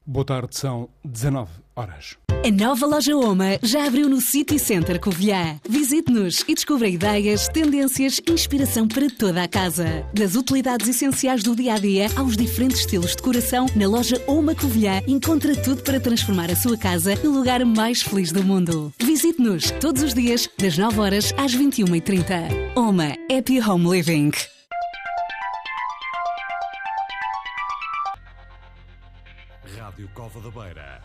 Boa tarde, são 19 horas. A nova loja Oma já abriu no City Center Covilhã. Visite-nos e descubra ideias, tendências e inspiração para toda a casa. Das utilidades essenciais do dia-a-dia aos diferentes estilos de decoração, na loja Oma Covilhã encontra tudo para transformar a sua casa no lugar mais feliz do mundo. Visite-nos todos os dias, das 9 horas às 21h30. Oma Happy Home Living. Rádio Cova da Beira.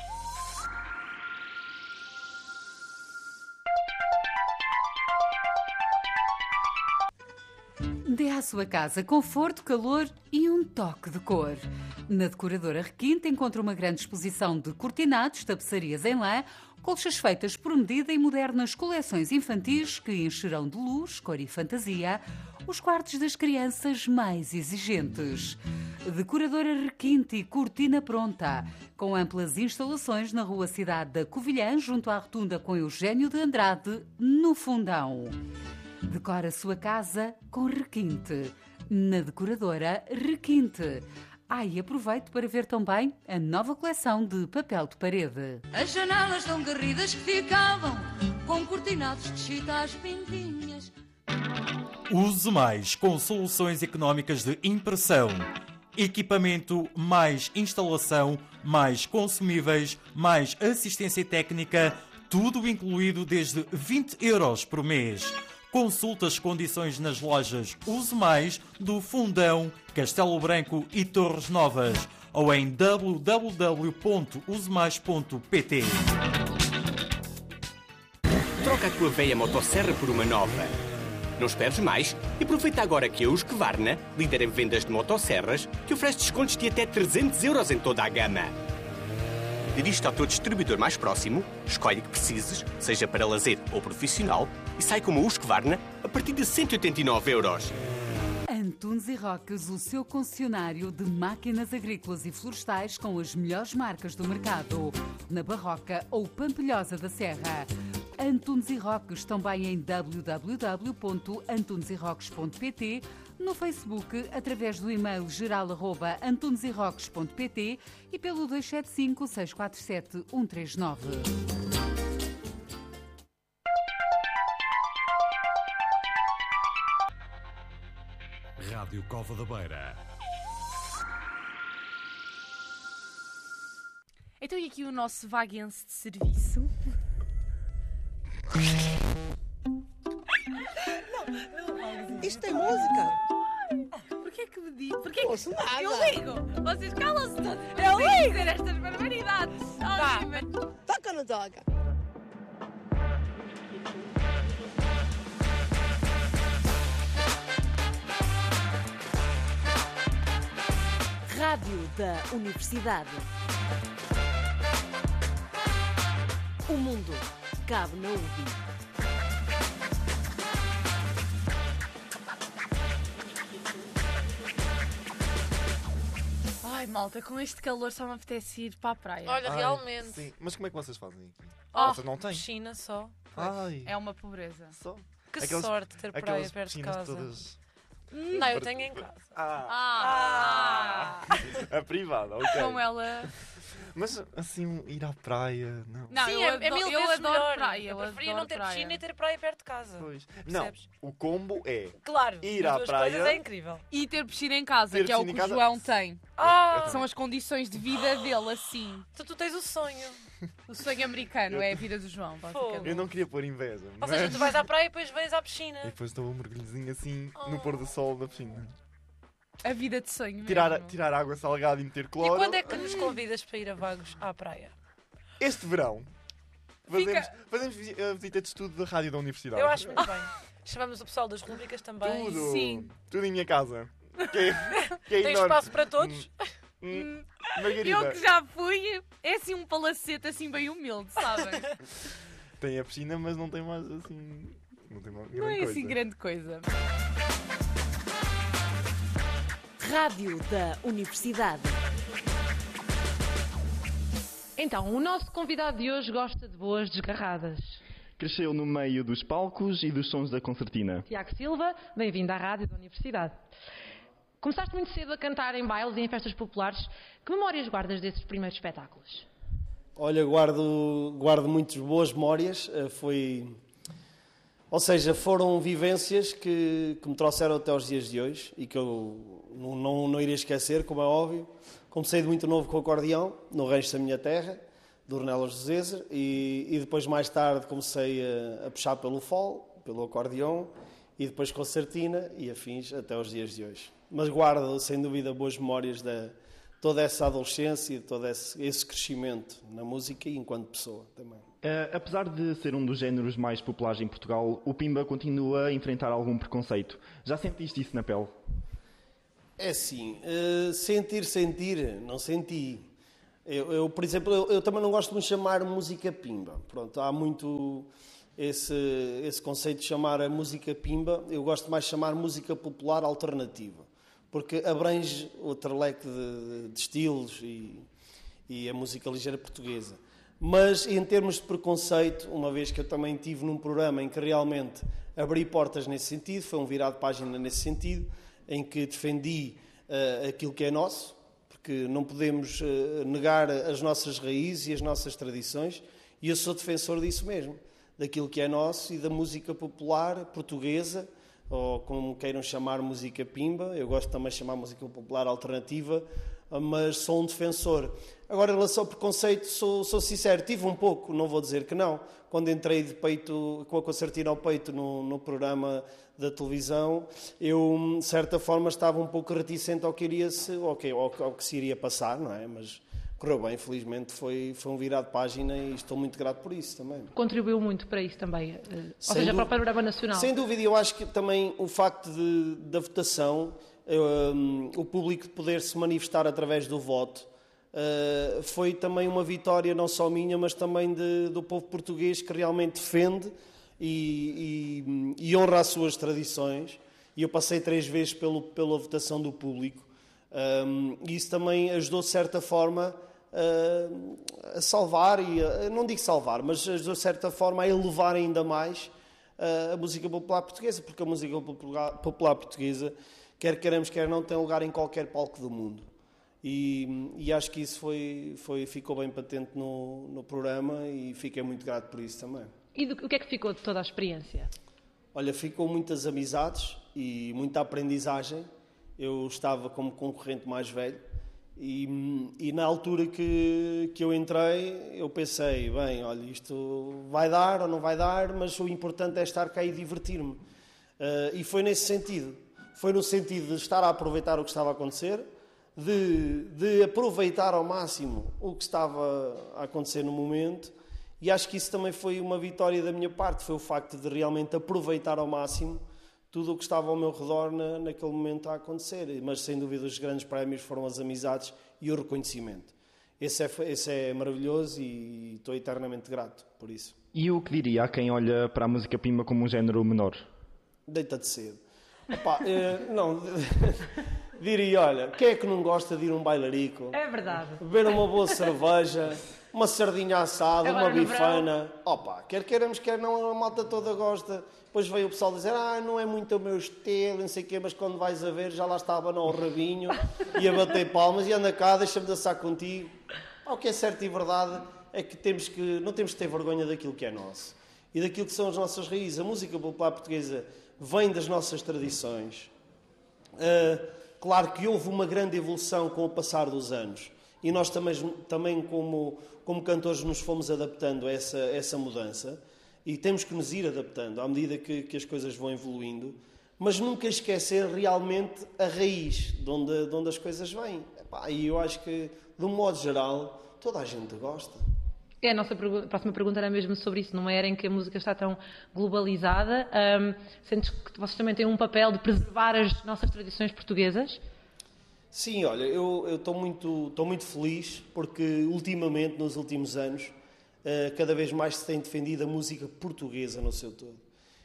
Dê à sua casa conforto, calor e um toque de cor. Na Decoradora Requinte encontra uma grande exposição de cortinados, tapeçarias em lã, colchas feitas por medida e modernas coleções infantis que encherão de luz, cor e fantasia os quartos das crianças mais exigentes. Decoradora Requinte e cortina pronta, com amplas instalações na Rua Cidade da Covilhã, junto à rotunda com Eugênio de Andrade, no Fundão. Decora a sua casa com Requinte, na Decoradora Requinte. E aproveite para ver também a nova coleção de papel de parede. As janelas tão garridas que ficavam com cortinados de chita às pintinhas. Use mais com soluções económicas de impressão. Equipamento, mais instalação, mais consumíveis, mais assistência técnica, tudo incluído desde 20 € por mês. Consulte as condições nas lojas Use Mais do Fundão, Castelo Branco e Torres Novas ou em www.usemais.pt. Troca a tua velha motosserra por uma nova. Não esperes mais e aproveita agora que a Husqvarna, líder em vendas de motosserras, te oferece descontos de até 300 € em toda a gama. Dirige-te ao teu distribuidor mais próximo, escolhe o que precises, seja para lazer ou profissional, e sai com uma Husqvarna a partir de 189 €. Antunes e Roques, o seu concessionário de máquinas agrícolas e florestais com as melhores marcas do mercado, na Barroca ou Pampilhosa da Serra. Antunes e Roques também em www.antuneseroques.pt, no Facebook através do e-mail geral@antuneseroques.pt e pelo 275 647 139. Rádio Cova da Beira. Então e aqui o nosso vaguense de serviço? Isto tem música? Porquê que me diz? Porquê Ouço nada. Eu ligo! Vocês calam-se todos! Eu ligo dizer estas barbaridades! Horríveis! Toca ou não toca? Rádio da Universidade. O mundo cabe na UBI. Ai, malta, com este calor só me apetece ir para a praia. Olha, realmente. Sim, mas como é que vocês fazem aqui? Vocês não têm? Piscina só. Ai, É uma pobreza. só. Que Aquelas- sorte ter praia Aquelas perto de piscinas casa. todas... Não, eu tenho em casa. A privada, ok. Como ela... Mas assim, ir à praia, não. Não, Sim, eu é mil eu vezes adoro melhor. praia. Eu preferia adoro não ter praia. piscina e ter praia perto de casa. Pois. Não, Percebes? o combo é Claro, Ir as à duas praia. coisas é incrível. E ter piscina em casa, Ter que é o piscina que em o casa- João tem. São as condições de vida dele, assim. Tu tens o sonho. O sonho americano é a vida do João, basicamente. eu não queria pôr inveja, Ou mas... seja, tu vais à praia e depois vais à piscina. E depois estou um mergulhozinho assim no pôr do sol da piscina. A vida de sonho mesmo. Tirar água salgada e meter E cloro. quando é que nos convidas para ir a Vagos à praia? Este verão fazemos a visita de estudo da rádio da universidade. Eu acho muito bem. Chamamos o pessoal das rubricas também. Tudo. Sim. Tudo em minha casa. Que é Tem enorme. espaço para todos? Margarida. Eu que já fui, é assim um palacete assim bem humilde, sabem? Tem a piscina, mas não tem mais assim... Não tem mais Não é assim grande coisa. Rádio da Universidade. Então, o nosso convidado de hoje gosta de boas desgarradas. Cresceu no meio dos palcos e dos sons da concertina. Tiago Silva, bem-vindo à Rádio da Universidade. Começaste muito cedo a cantar em bailes e em festas populares. Que memórias guardas desses primeiros espetáculos? Olha, guardo muitas boas memórias. Ou seja, foram vivências que me trouxeram até aos dias de hoje e que eu não iria esquecer, como é óbvio. Comecei de muito novo com o acordeão, no rancho da minha terra, do Ornelas do Zezer, e depois mais tarde comecei a puxar pelo fole, pelo acordeão, e depois concertina e afins até aos dias de hoje. Mas guardo, sem dúvida, boas memórias de toda essa adolescência e de todo esse crescimento na música e enquanto pessoa também. Apesar de ser um dos géneros mais populares em Portugal, o Pimba continua a enfrentar algum preconceito. Já sentiste isso na pele? É assim, sentir, não senti. Eu, por exemplo, eu também não gosto de me chamar música Pimba. Pronto, há muito esse conceito de chamar a música Pimba. Eu gosto mais de chamar música popular alternativa, porque abrange outro leque de estilos e a música ligeira portuguesa. Mas em termos de preconceito, uma vez que eu também estive num programa em que realmente abri portas nesse sentido, foi um virado de página nesse sentido, em que defendi aquilo que é nosso, porque não podemos negar as nossas raízes e as nossas tradições, e eu sou defensor disso mesmo, daquilo que é nosso e da música popular portuguesa, ou como queiram chamar música Pimba. Eu gosto também de chamar música popular alternativa, mas sou um defensor. Agora, em relação ao preconceito, sou sincero, tive um pouco, não vou dizer que não. Quando entrei de peito, com a concertina ao peito no programa da televisão, eu, de certa forma, estava um pouco reticente ao que se iria passar, não é? Mas correu bem, felizmente foi um virado de página e estou muito grato por isso também. Contribuiu muito para isso também, ou seja, para o panorama nacional. Sem dúvida, eu acho que também o facto da votação, o público poder se manifestar através do voto, foi também uma vitória não só minha, mas também do povo português, que realmente defende e honra as suas tradições. E eu passei 3 vezes pela votação do público, e isso também ajudou de certa forma a salvar, não digo salvar, mas ajudou de certa forma a elevar ainda mais a música popular portuguesa, porque a música popular portuguesa, quer queiramos, quer não, tem lugar em qualquer palco do mundo. E acho que isso ficou bem patente no programa e fiquei muito grato por isso também. E o que é que ficou de toda a experiência? Olha, ficou muitas amizades e muita aprendizagem. Eu estava como concorrente mais velho e na altura que eu entrei, eu pensei, bem, olha, isto vai dar ou não vai dar, mas o importante é estar cá e divertir-me. E foi nesse sentido. Foi no sentido de estar a aproveitar o que estava a acontecer, de aproveitar ao máximo o que estava a acontecer no momento, e acho que isso também foi uma vitória da minha parte, foi o facto de realmente aproveitar ao máximo tudo o que estava ao meu redor naquele momento a acontecer. Mas sem dúvida os grandes prémios foram as amizades e o reconhecimento. Esse é maravilhoso e estou eternamente grato por isso. E o que diria a quem olha para a música Pimba como um género menor? Deita-te cedo. Opa, não, diria, olha, quem é que não gosta de ir a um bailarico? É verdade. Beber uma boa cerveja, uma sardinha assada, uma bifana. Opa, quer queiramos, quer não, a malta toda gosta. Depois veio o pessoal dizer, não é muito o meu estilo, não sei o quê, mas quando vais a ver, já lá estava no rabinho e a bater palmas e anda cá, deixa-me dançar contigo. O que é certo e verdade é que não temos que ter vergonha daquilo que é nosso e daquilo que são as nossas raízes. A música popular portuguesa vem das nossas tradições. Claro que houve uma grande evolução com o passar dos anos e nós também como cantores nos fomos adaptando a essa mudança e temos que nos ir adaptando à medida que as coisas vão evoluindo, mas nunca esquecer realmente a raiz de onde as coisas vêm. E eu acho que, de um modo geral, toda a gente gosta. A nossa próxima pergunta era mesmo sobre isso. Numa era em que a música está tão globalizada, sentes que vocês também têm um papel de preservar as nossas tradições portuguesas? Sim, olha, eu estou muito feliz porque ultimamente, nos últimos anos, cada vez mais se tem defendido a música portuguesa no seu todo.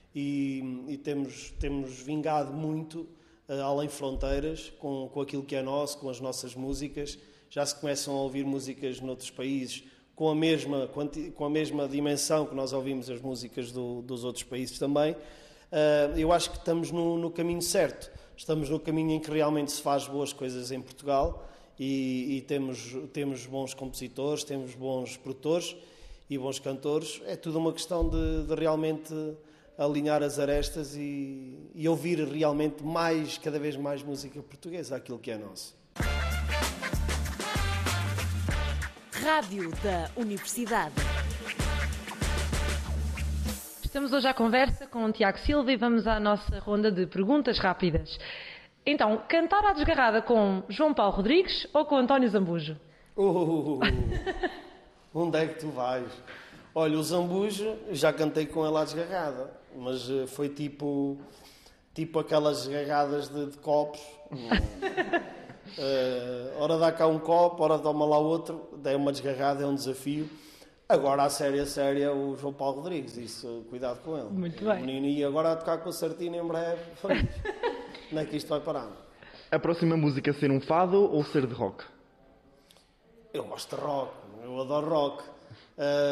E temos vingado muito além fronteiras com aquilo que é nosso, com as nossas músicas. Já se começam a ouvir músicas noutros países com a mesma dimensão que nós ouvimos as músicas dos outros países também. Eu acho que estamos no caminho certo. estamos no caminho em que realmente se faz boas coisas em Portugal e temos bons compositores, temos bons produtores e bons cantores. É tudo uma questão de realmente alinhar as arestas e ouvir realmente cada vez mais música portuguesa, aquilo que é nosso. Rádio da Universidade. Estamos hoje à conversa com o Tiago Silva e vamos à nossa ronda de perguntas rápidas. Então, cantar à desgarrada com João Paulo Rodrigues ou com António Zambujo? Onde é que tu vais? Olha, o Zambujo, já cantei com ele à desgarrada, mas foi tipo aquelas desgarradas de copos. Ora dá cá um copo, ora toma lá outro, daí uma desgarrada, é um desafio. Agora, a séria, o João Paulo Rodrigues, isso, cuidado com ele. Muito bem. O menino ia agora a tocar com a Sartina em breve. Onde é que isto vai parar? A próxima música ser um fado ou ser de rock? Eu gosto de rock, eu adoro rock.